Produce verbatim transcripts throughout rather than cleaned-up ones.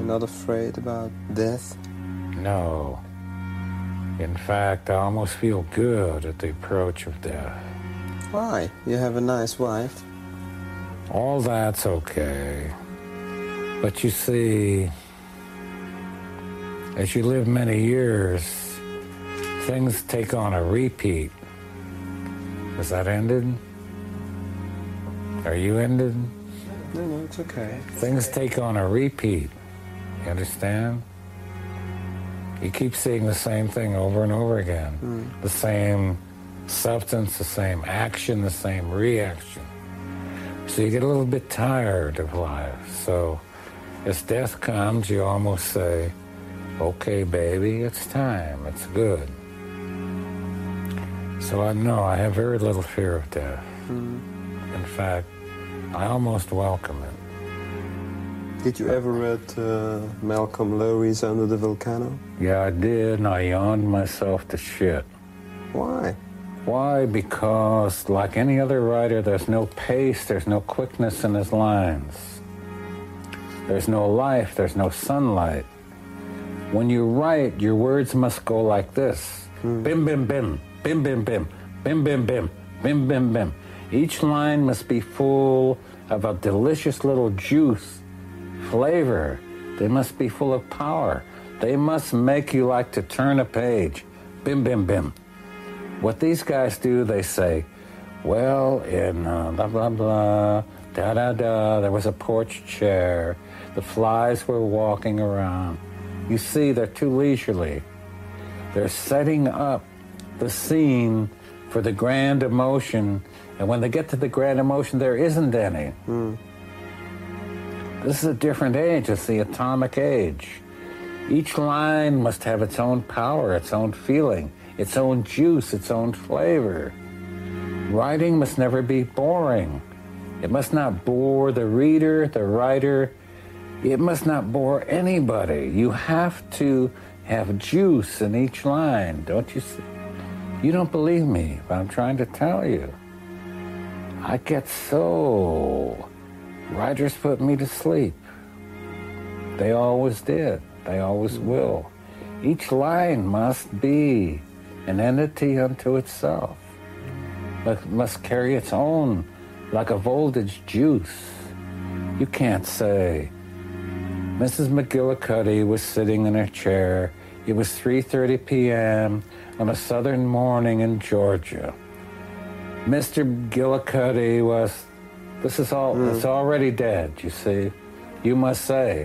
not afraid about death? No. In fact, I almost feel good at the approach of death. Why? You have a nice wife. All that's okay. But you see, as you live many years, things take on a repeat. Is that ended? Are you ended? No, no, it's okay. Things take on a repeat. You understand? You keep seeing the same thing over and over again. Mm. The same substance, the same action, the same reaction. So you get a little bit tired of life. So as death comes, you almost say, okay, baby, it's time. It's good. So I know I have very little fear of death. Mm. In fact, I almost welcome it. Did you ever read uh, Malcolm Lowry's Under the Volcano? Yeah, I did, and I yawned myself to shit. Why? Why? Because, like any other writer, there's no pace, there's no quickness in his lines. There's no life, there's no sunlight. When you write, your words must go like this. Mm. Bim, bim, bim, bim, bim, bim, bim, bim, bim, bim, bim, bim. Each line must be full of a delicious little juice, flavor. They must be full of power. They must make you like to turn a page. Bim, bim, bim. What these guys do, they say, well, in uh, blah, blah, blah, da, da, da, there was a porch chair. The flies were walking around. You see, they're too leisurely. They're setting up the scene for the grand emotion, and when they get to the grand emotion, there isn't any. Mm. This is a different age. It's the atomic age. Each line must have its own power, its own feeling, its own juice, its own flavor. Writing must never be boring. It must not bore the reader, the writer. It must not bore anybody. You have to have juice in each line, don't you see? You don't believe me, but I'm trying to tell you. I get so... Writers put me to sleep. They always did. They always will. Each line must be an entity unto itself. It must carry its own, like a voltage juice. You can't say, Missus McGillicuddy was sitting in her chair. It was three thirty p.m. on a southern morning in Georgia. Mister McGillicuddy was... This is all, mm. It's already dead, you see. You must say,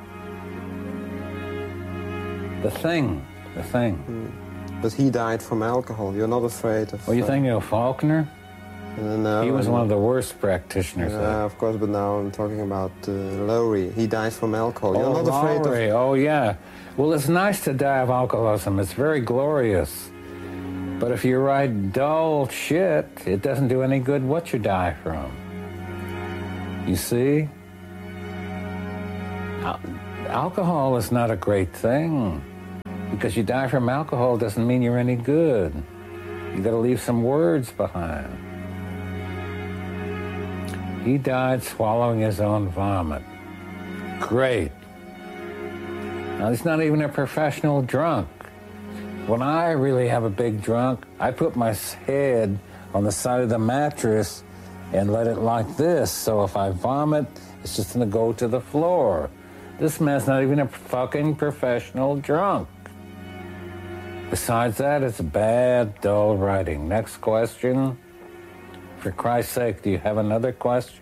the thing, the thing. Mm. But he died from alcohol. You're not afraid of... Oh, you uh, think of Faulkner? Uh, no. He was one of the worst practitioners. Yeah, uh, of course, but now I'm talking about uh, Lowry. He died from alcohol. You're oh, not afraid Lowry. of... Oh, yeah. Well, it's nice to die of alcoholism. It's very glorious. But if you write dull shit, it doesn't do any good what you die from. You see? Al- alcohol is not a great thing. Because you die from alcohol doesn't mean you're any good. You gotta leave some words behind. He died swallowing his own vomit. Great. Now, he's not even a professional drunk. When I really have a big drunk, I put my head on the side of the mattress and let it like this. So if I vomit, it's just gonna go to the floor. This man's not even a fucking professional drunk. Besides that, it's bad, dull writing. Next question. For Christ's sake, do you have another question?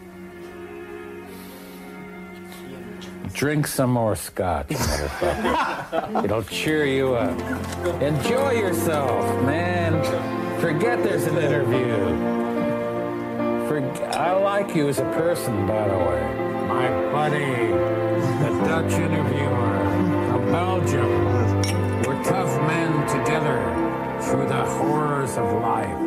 Drink some more scotch, motherfucker. It'll cheer you up. Enjoy yourself, man. Forget there's an interview. For, I like you as a person, by the way. My buddy, the Dutch interviewer from Belgium. We're tough men together through the horrors of life.